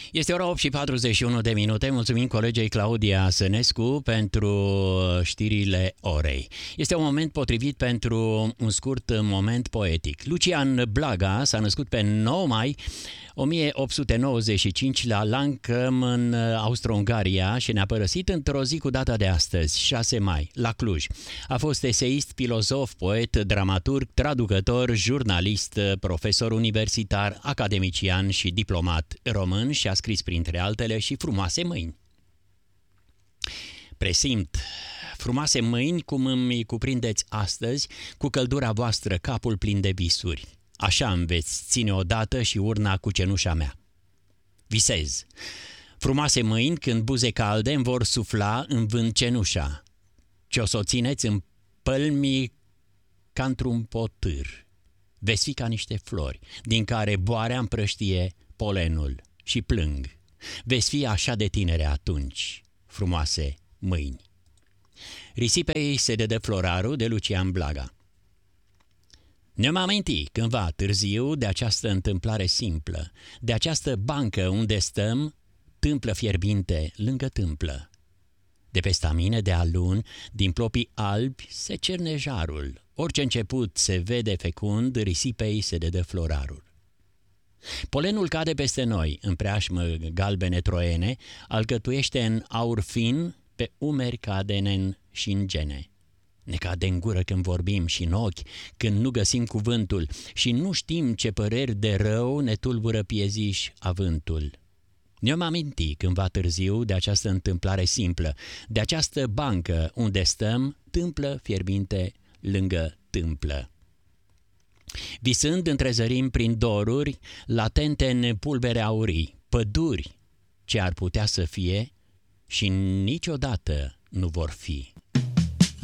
Este ora 8 și 41 de minute. Mulțumim colegei Claudia Sănescu pentru știrile orei. Este un moment potrivit pentru un scurt moment poetic. Lucian Blaga s-a născut pe 9 mai 1895 la Lancăm, în Austro-Ungaria, și ne-a părăsit într-o zi cu data de astăzi, 6 mai, la Cluj. A fost eseist, filozof, poet, dramaturg, traducător, jurnalist, profesor universitar, academician și diplomat român și a scris, printre altele, și Frumoase mâini. Presimt frumoase mâini cum îmi cuprindeți astăzi, cu căldura voastră capul plin de visuri. Așa îmi veți ține odată și urna cu cenușa mea. Visez. Frumoase mâini când buze calde îmi vor sufla în vânt cenușa. Ce o să o țineți în pălmi ca într-un potâr. Veți fi ca niște flori, din care boarea împrăștie polenul și plâng. Veți fi așa de tinere atunci, frumoase mâini. Risipei se dădă florarul, de Lucian Blaga. Ne-am amintit cândva târziu de această întâmplare simplă, de această bancă unde stăm, tâmplă fierbinte lângă tâmplă. De pe stamine de alun, din plopii albi, se cerne jarul. Orice început se vede fecund, risipei se dădă florarul. Polenul cade peste noi, în preașmă galbene troiene, alcătuiește în aur fin, pe umeri cade și în gene. Ne cade în gură când vorbim și în ochi, când nu găsim cuvântul și nu știm ce păreri de rău ne tulbură pieziși avântul. Ne-am amintit cândva târziu de această întâmplare simplă, de această bancă unde stăm, tâmplă fierbinte lângă tâmplă. Visând întrezărim prin doruri, latente în pulbere aurii, păduri ce ar putea să fie și niciodată nu vor fi.